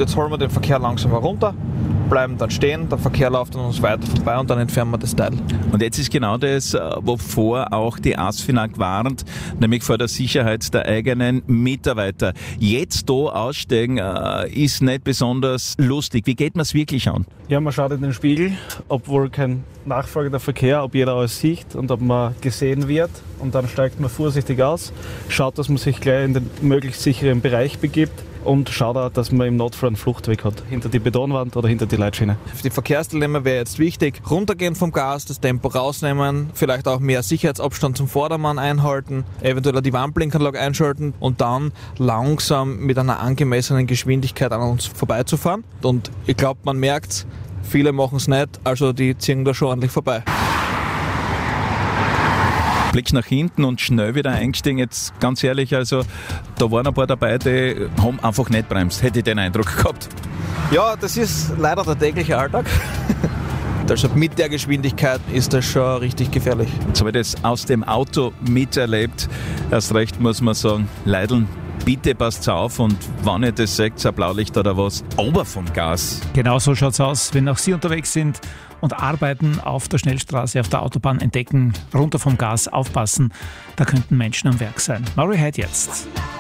jetzt holen wir den Verkehr langsam herunter, bleiben dann stehen, der Verkehr läuft an uns weiter vorbei und dann entfernen wir das Teil. Und jetzt ist genau das, wovor auch die ASFINAG warnt, nämlich vor der Sicherheit der eigenen Mitarbeiter. Jetzt da aussteigen ist nicht besonders lustig. Wie geht man es wirklich an? Ja, man schaut in den Spiegel, ob wohl kein nachfolgender Verkehr, ob jeder alles sieht und ob man gesehen wird. Und dann steigt man vorsichtig aus, schaut, dass man sich gleich in den möglichst sicheren Bereich begibt und schaut auch, dass man im Notfall einen Fluchtweg hat, hinter die Betonwand oder hinter die Leitschiene. Für die Verkehrsteilnehmer wäre jetzt wichtig, runtergehen vom Gas, das Tempo rausnehmen, vielleicht auch mehr Sicherheitsabstand zum Vordermann einhalten, eventuell die Warnblinkanlage einschalten und dann langsam mit einer angemessenen Geschwindigkeit an uns vorbeizufahren. Und ich glaube, man merkt, viele machen es nicht, also die ziehen da schon ordentlich vorbei. Blick nach hinten und schnell wieder eingestiegen. Jetzt ganz ehrlich, also da waren ein paar dabei, die haben einfach nicht bremst. Hätte ich den Eindruck gehabt. Ja, das ist leider der tägliche Alltag. Also mit der Geschwindigkeit ist das schon richtig gefährlich. Jetzt habe ich das aus dem Auto miterlebt. Erst recht muss man sagen, Leideln, bitte passt auf und wenn ihr das seht, ein Blaulicht oder was, ober vom Gas. Genau so schaut es aus, wenn auch Sie unterwegs sind und Arbeiten auf der Schnellstraße, auf der Autobahn entdecken, runter vom Gas aufpassen, da könnten Menschen am Werk sein. Mauri Heid jetzt.